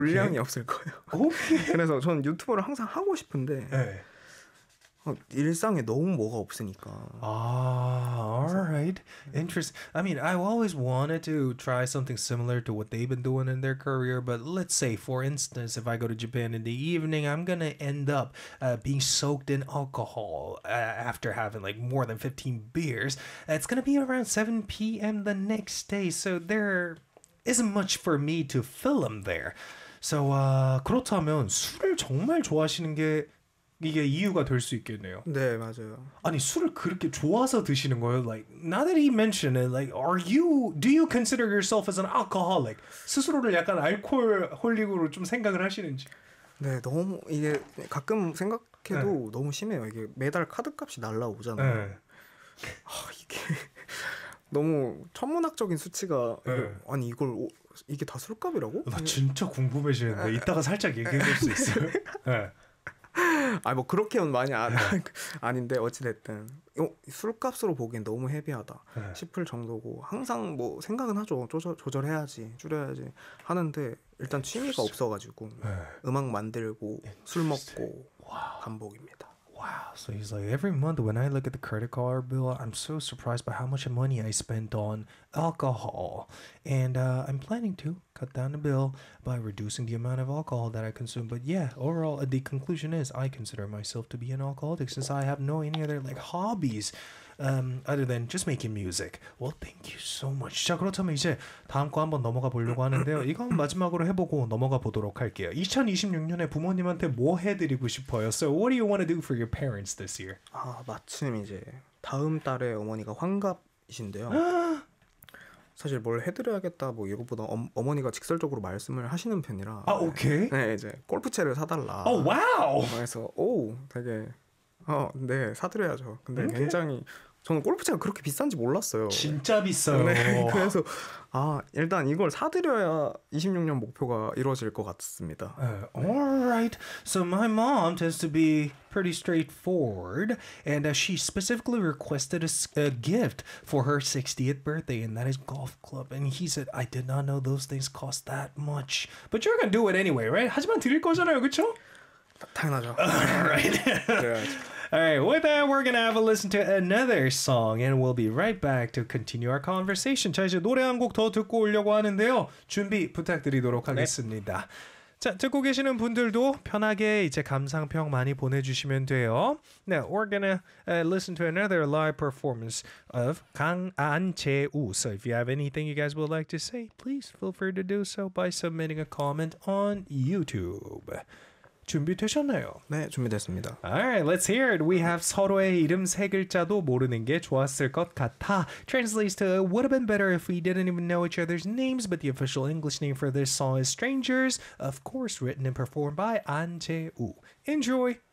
분량이 없을 거예요. 오케이. 그래서 저는 유튜버를 항상 하고 싶은데 네. 일상에 너무 뭐가 없으니까. Alright. Interesting. I mean, I've always wanted to try something similar to what they've been doing in their career, but let's say, for instance, if I go to Japan in the evening, I'm gonna end up being soaked in alcohol after having like more than 15 beers. It's gonna be around 7 p.m. the next day, so there isn't much for me to film there. So, 그렇다면 술을 정말 좋아하시는 게 이게 이유가 될 수 있겠네요. 네, 맞아요. 아니 술을 그렇게 좋아서 드시는 거예요? Like now that he mentioned it, like do you consider yourself as an alcoholic? 스스로를 약간 알코올홀릭으로 좀 생각을 하시는지? 네, 너무 이게 가끔 생각해도 너무 심해요. 이게 매달 카드값이 날라오잖아요. 이게 너무 천문학적인 수치가 아니 이게 다 술값이라고? 나 진짜 궁금해지는데 이따가 살짝 얘기해 줄 수 있어요? 네. 뭐 그렇게는 많이 아닌데 어찌됐든 술값으로 보기엔 너무 헤비하다 싶을 정도고 항상 뭐 생각은 하죠. 조절해야지 줄여야지 하는데 일단 취미가 없어가지고 음악 만들고 술 먹고 반복입니다. Wow. So he's like, every month when I look at the credit card bill, I'm so surprised by how much money I spent on alcohol. And I'm planning to cut down the bill by reducing the amount of alcohol that I consume. But yeah, overall, the conclusion is I consider myself to be an alcoholic since I have no any other like hobbies other than just making music. Well, thank you so much. 자, 그렇다면 이제 다음 거 한번 넘어가 보려고 하는데요. 이건 마지막으로 해보고 넘어가 보도록 할게요. 2026년에 부모님한테 뭐 해드리고 싶어요? So what do you want to do for your parents this year? 마침 이제 다음 달에 어머니가 환갑이신데요. 사실 뭘 해드려야겠다 뭐 이것보다 어머니가 직설적으로 말씀을 하시는 편이라. 오케이. 네, 이제 골프채를 사달라. 와우. 그래서 되게 네 사드려야죠. 근데 굉장히 저는 골프채가 그렇게 비싼지 몰랐어요. 진짜 비싸요. 네, 그래서 일단 이걸 사드려야 26년 목표가 이루어질 것 같습니다. Alright. So my mom tends to be pretty straightforward, and she specifically requested a gift for her 60th birthday, and that is golf club. And he said, I did not know those things cost that much. But you're gonna do it anyway, right? 하지만 드릴 거잖아요, 그쵸? 당연하죠. Alright. Alright, with that, we're gonna have a listen to another song, and we'll be right back to continue our conversation. 자, 이제 노래 한 곡 더 듣고 오려고 하는데요. 준비 부탁드리도록 하겠습니다. 자, 듣고 계시는 분들도 편하게 이제 감상평 많이 보내주시면 돼요. Now, we're gonna listen to another live performance of 강안채우. So if you have anything you guys would like to say, please feel free to do so by submitting a comment on YouTube. 준비되셨나요? 네, 준비됐습니다. Alright, let's hear it. We have 서로의 이름 세 글자도 모르는 게 좋았을 것 같아. Translates to would have been better if we didn't even know each other's names, but the official English name for this song is Strangers, of course written and performed by 안채우. Enjoy!